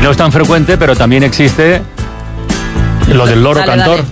Y no es tan frecuente, pero también existe lo del loro cantor.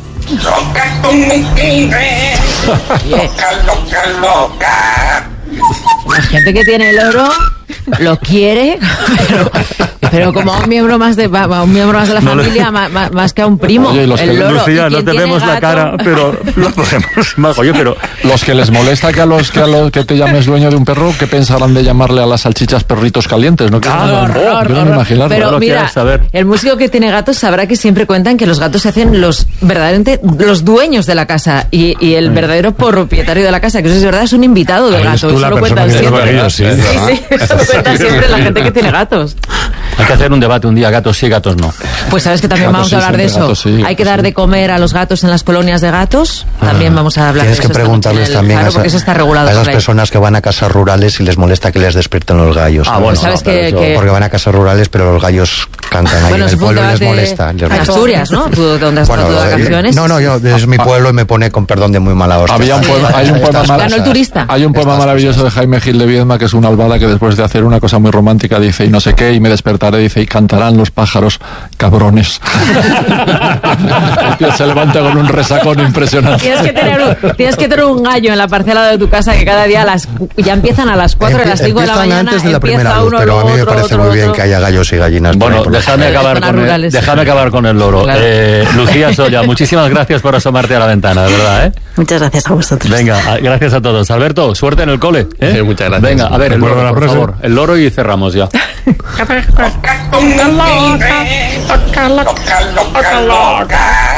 La gente que tiene el loro lo quiere, pero como a un miembro más de la familia, más que a un primo. Oye, el loro. Lucía, no te vemos la cara, pero lo podemos. Oye, pero los que les molesta que a los que te llames dueño de un perro, ¿qué pensarán de llamarle a las salchichas perritos calientes? No quiero imaginarlo. Pero mira, el músico que tiene gatos sabrá que siempre cuentan que los gatos se hacen verdaderamente los dueños de la casa y el verdadero propietario de la casa, que eso es verdad, es un invitado del gato. Eso lo cuentan siempre. Sí, eso lo cuentan siempre la gente que tiene gatos. Hay que hacer un debate un día, gatos sí, gatos no. Pues sabes que también vamos a hablar de eso. Hay que dar de comer a los gatos en las colonias de gatos. También vamos a hablar de eso. Tienes que preguntarles también porque eso está regulado a esas personas que van a casas rurales y les molesta que les despierten los gallos. Bueno, sabes que porque van a casas rurales, pero los gallos cantan ahí en el pueblo y les molesta. Asturias, ¿no? ¿Tú dónde has estado de vacaciones? No, yo es mi pueblo y me pone con perdón de muy mala hostia. Hay un poema maravilloso de Jaime Gil de Viedma, que es una albada que después de hacer una cosa muy romántica dice, y no sé qué, y me despertaré, dice, y cantarán los pájaros, cabrones. El tío se levanta con un resacón impresionante. Tienes que tener un gallo en la parcela de tu casa que cada día ya empiezan a las 4 y a las 5 de la mañana. Antes de la primera luz, pero a mí me parece muy bien que haya gallos y gallinas. Bueno, déjame acabar con el loro. Claro. Lucía Solla, muchísimas gracias por asomarte a la ventana, de verdad, ¿eh? Muchas gracias a vosotros. Venga, gracias a todos. Alberto, suerte en el cole, ¿eh? Sí, muchas gracias. Venga, a ver, el loro, por favor. El loro y cerramos ya. Toca loca.